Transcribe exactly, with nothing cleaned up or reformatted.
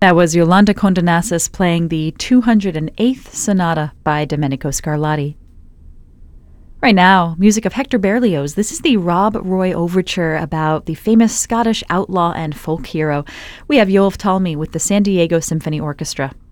That was Yolanda Condonassis playing the two hundred eighth Sonata by Domenico Scarlatti. Right now, music of Hector Berlioz. This is the Rob Roy Overture about the famous Scottish outlaw and folk hero. We have Yoav Talmy with the San Diego Symphony Orchestra.